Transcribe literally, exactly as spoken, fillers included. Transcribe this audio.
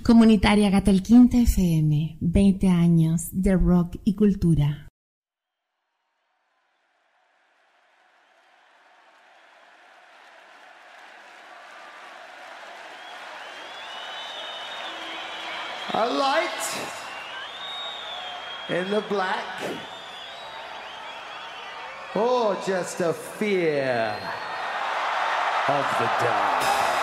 Comunitaria Gatolquinta F M, veinte años de rock y cultura. A light in the black, or just a fear of the dark.